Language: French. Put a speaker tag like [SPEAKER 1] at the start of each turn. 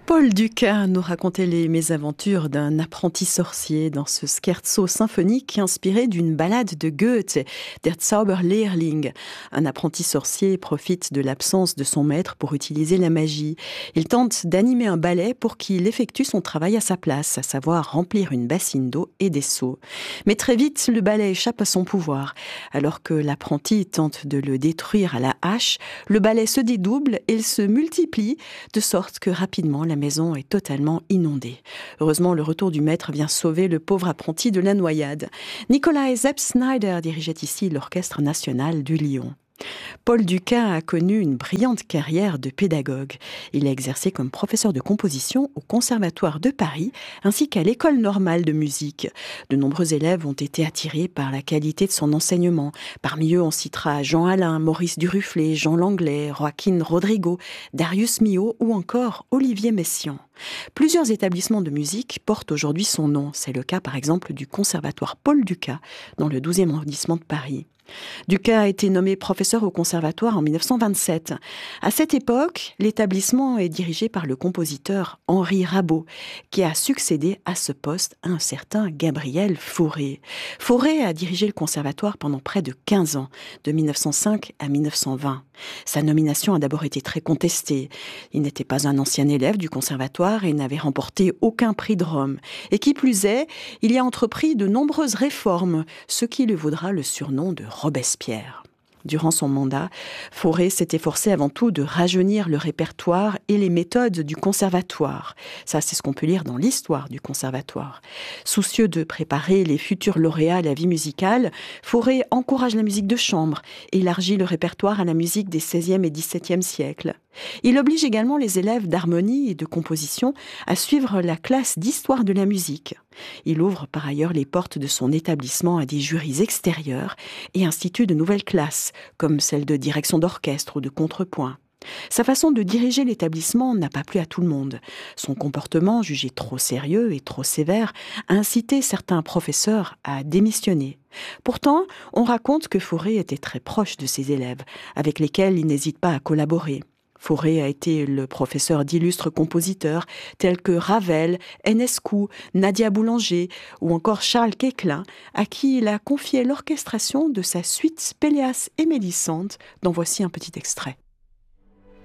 [SPEAKER 1] Paul Dukas nous racontait les mésaventures d'un apprenti sorcier dans ce scherzo symphonique inspiré d'une ballade de Goethe, Der Zauberlehrling. Un apprenti sorcier profite de l'absence de son maître pour utiliser la magie. Il tente d'animer un ballet pour qu'il effectue son travail à sa place, à savoir remplir une bassine d'eau et des seaux. Mais très vite, le ballet échappe à son pouvoir. Alors que l'apprenti tente de le détruire à la hache, le ballet se dédouble et il se multiplie, de sorte que rapidement la maison est totalement inondée. Heureusement, le retour du maître vient sauver le pauvre apprenti de la noyade. Nikolai Zepp-Snyder dirigeait ici l'Orchestre national du Lyon. Paul Dukas a connu une brillante carrière de pédagogue. Il a exercé comme professeur de composition au Conservatoire de Paris ainsi qu'à l'École normale de musique. De nombreux élèves ont été attirés par la qualité de son enseignement. Parmi eux, on citera Jean Alain, Maurice Duruflé, Jean Langlais, Joaquin Rodrigo, Darius Milhaud ou encore Olivier Messiaen. Plusieurs établissements de musique portent aujourd'hui son nom. C'est le cas par exemple du Conservatoire Paul Dukas dans le 12e arrondissement de Paris. Dukas a été nommé professeur au conservatoire en 1927. À cette époque, l'établissement est dirigé par le compositeur Henri Rabault, qui a succédé à ce poste à un certain Gabriel Fauré. Fauré a dirigé le conservatoire pendant près de 15 ans, de 1905 à 1920. Sa nomination a d'abord été très contestée. Il n'était pas un ancien élève du conservatoire et n'avait remporté aucun prix de Rome. Et qui plus est, il y a entrepris de nombreuses réformes, ce qui lui vaudra le surnom de Robespierre. Durant son mandat, Fauré s'est efforcé avant tout de rajeunir le répertoire et les méthodes du conservatoire. Ça, c'est ce qu'on peut lire dans l'histoire du conservatoire. Soucieux de préparer les futurs lauréats à la vie musicale, Fauré encourage la musique de chambre et élargit le répertoire à la musique des XVIe et XVIIe siècles. Il oblige également les élèves d'harmonie et de composition à suivre la classe d'histoire de la musique. Il ouvre par ailleurs les portes de son établissement à des jurys extérieurs et institue de nouvelles classes, comme celle de direction d'orchestre ou de contrepoint. Sa façon de diriger l'établissement n'a pas plu à tout le monde. Son comportement, jugé trop sérieux et trop sévère, a incité certains professeurs à démissionner. Pourtant, on raconte que Fauré était très proche de ses élèves, avec lesquels il n'hésite pas à collaborer. Fauré a été le professeur d'illustres compositeurs tels que Ravel, Enescu, Nadia Boulanger ou encore Charles Koechlin, à qui il a confié l'orchestration de sa suite Péléas et Mélisande, dont voici un petit extrait.